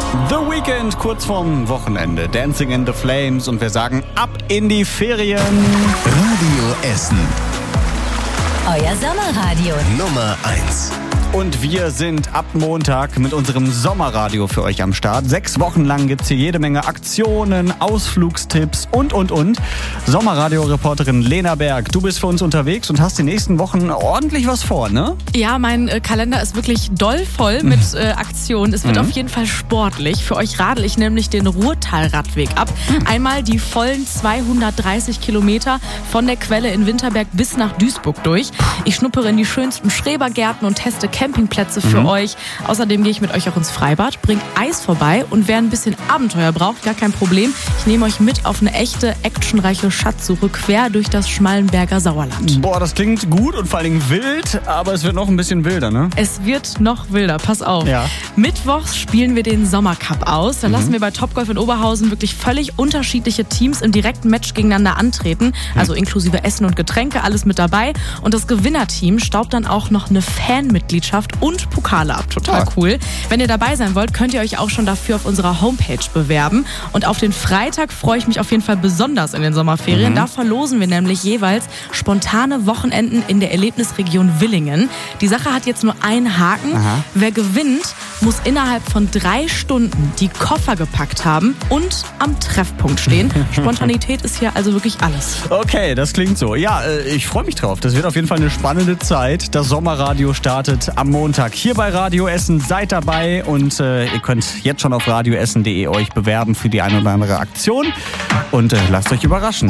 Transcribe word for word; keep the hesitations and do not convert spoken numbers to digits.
The Weeknd, kurz vorm Wochenende. Dancing in the Flames und wir sagen ab in die Ferien. Radio Essen. Euer Sommerradio. Nummer eins. Und wir sind ab Montag mit unserem Sommerradio für euch am Start. Sechs Wochen lang gibt's hier jede Menge Aktionen, Ausflugstipps und, und, und. Sommerradio-Reporterin Lena Berg, du bist für uns unterwegs und hast die nächsten Wochen ordentlich was vor, ne? Ja, mein äh, Kalender ist wirklich doll voll mit äh, Aktionen. Es wird mhm. auf jeden Fall sportlich. Für euch radel ich nämlich den Ruhrtal-Radweg ab. Mhm. Einmal die vollen zweihundertdreißig Kilometer von der Quelle in Winterberg bis nach Duisburg durch. Ich schnuppere in die schönsten Schrebergärten und teste Campingplätze für mhm. euch. Außerdem gehe ich mit euch auch ins Freibad, bringe Eis vorbei und wer ein bisschen Abenteuer braucht, gar kein Problem. Ich nehme euch mit auf eine echte, actionreiche Schatzsuche quer durch das Schmallenberger Sauerland. Boah, das klingt gut und vor allen Dingen wild, aber es wird noch ein bisschen wilder, ne? Es wird noch wilder, pass auf. Ja. Mittwochs spielen wir den Sommercup aus. Da mhm. lassen wir bei Topgolf in Oberhausen wirklich völlig unterschiedliche Teams im direkten Match gegeneinander antreten. Also mhm. inklusive Essen und Getränke, alles mit dabei. Und das Gewinnerteam staubt dann auch noch eine Fanmitgliedschaft und Pokale ab. Total cool. Wenn ihr dabei sein wollt, könnt ihr euch auch schon dafür auf unserer Homepage bewerben. Und auf den Freitag freue ich mich auf jeden Fall besonders in den Sommerferien. Mhm. Da verlosen wir nämlich jeweils spontane Wochenenden in der Erlebnisregion Villingen. Die Sache hat jetzt nur einen Haken. Aha. Wer gewinnt, muss innerhalb von drei Stunden die Koffer gepackt haben und am Treffpunkt stehen. Spontanität ist hier also wirklich alles. Okay, das klingt so. Ja, ich freue mich drauf. Das wird auf jeden Fall eine spannende Zeit. Das Sommerradio startet am Montag hier bei Radio Essen. Seid dabei und äh, ihr könnt jetzt schon auf radioessen punkt de euch bewerben für die eine oder andere Aktion und äh, lasst euch überraschen.